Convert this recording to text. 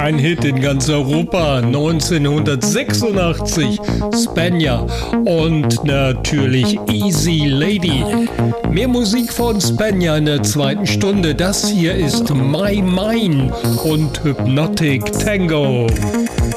Ein Hit in ganz Europa, 1986, Spanja und natürlich Easy Lady. Mehr Musik von Spanja in der zweiten Stunde. Das hier ist My Mine und Hypnotic Tango.